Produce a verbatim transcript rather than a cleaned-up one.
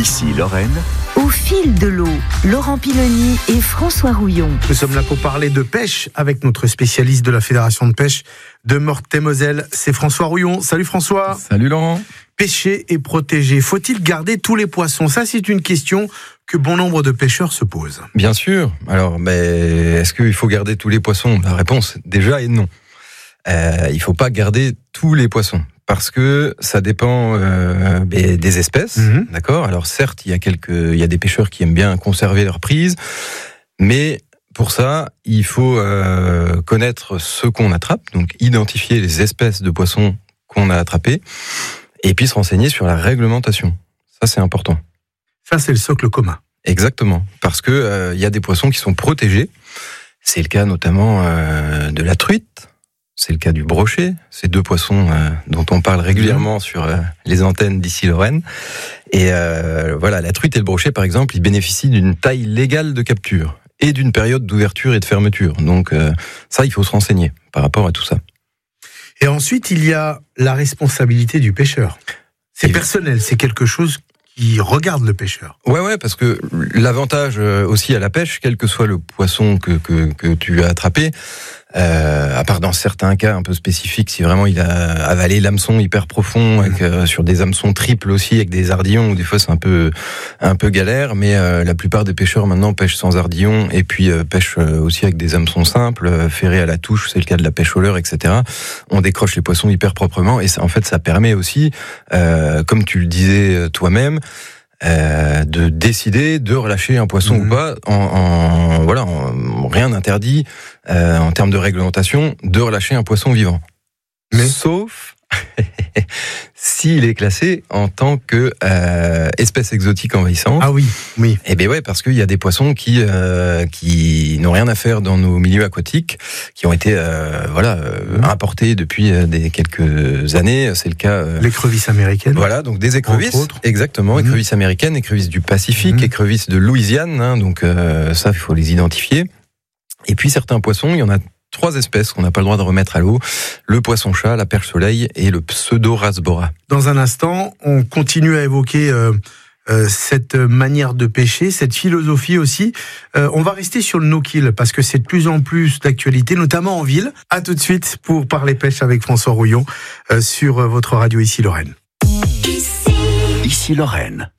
Ici Lorraine. Au fil de l'eau, Laurent Piloni et François Rouillon. Nous sommes là pour parler de pêche avec notre spécialiste de la Fédération de pêche de Meurthe-et-Moselle, c'est François Rouillon. Salut François. Salut Laurent. Pêcher et protéger, faut-il garder tous les poissons ? Ça, c'est une question que bon nombre de pêcheurs se posent. Bien sûr. Alors, mais est-ce qu'il faut garder tous les poissons ? La réponse, déjà, est non. Euh, il ne faut pas garder tous les poissons. Parce que ça dépend euh, des espèces, mmh. d'accord ? Alors certes, il y a quelques, il y a des pêcheurs qui aiment bien conserver leur prise, mais pour ça, il faut euh, connaître ce qu'on attrape, donc identifier les espèces de poissons qu'on a attrapées, et puis se renseigner sur la réglementation. Ça, c'est important. Ça, c'est le socle commun. Exactement, parce que euh, il y a des poissons qui sont protégés. C'est le cas notamment euh, de la truite. C'est le cas du brochet, ces deux poissons euh, dont on parle régulièrement sur euh, les antennes d'Ici Lorraine. Et euh, voilà, la truite et le brochet, par exemple, ils bénéficient d'une taille légale de capture et d'une période d'ouverture et de fermeture. Donc euh, ça, il faut se renseigner par rapport à tout ça. Et ensuite, il y a la responsabilité du pêcheur. C'est et personnel, c'est quelque chose qui regarde le pêcheur. Ouais, ouais, parce que l'avantage aussi à la pêche, quel que soit le poisson que, que, que tu as attrapé, euh, à part dans certains cas un peu spécifiques, si vraiment il a avalé l'hameçon hyper profond, avec, euh, sur des hameçons triples aussi, avec des ardillons, où des fois c'est un peu, un peu galère, mais euh, la plupart des pêcheurs maintenant pêchent sans ardillons, et puis euh, pêchent aussi avec des hameçons simples, euh, ferrés à la touche, c'est le cas de la pêche au leurre, et cetera. On décroche les poissons hyper proprement, et ça, en fait ça permet aussi, euh, comme tu le disais toi-même, Euh, de décider de relâcher un poisson mmh. ou pas, en, en voilà, en, rien n'interdit euh, en termes de réglementation de relâcher un poisson vivant. Mais sauf s'il est classé en tant que euh, espèce exotique envahissante. Ah oui, oui. Et ben ouais, parce qu'il y a des poissons qui euh, qui n'ont rien à faire dans nos milieux aquatiques, qui ont été euh, voilà euh, mmh. importés depuis euh, des quelques années. C'est le cas. Euh, L'écrevisse américaine. Voilà, donc des écrevisses. Exactement, mmh. écrevisses américaines, écrevisses du Pacifique, mmh. écrevisses de Louisiane. Hein, donc euh, ça, il faut les identifier. Et puis certains poissons, il y en a trois espèces qu'on n'a pas le droit de remettre à l'eau, le poisson-chat, la perche-soleil et le pseudo-rasbora. Dans un instant, on continue à évoquer euh, euh, cette manière de pêcher, cette philosophie aussi. Euh, on va rester sur le no-kill parce que c'est de plus en plus d'actualité, notamment en ville. À tout de suite pour parler pêche avec François Rouillon euh, sur votre radio Ici Lorraine. Ici Lorraine.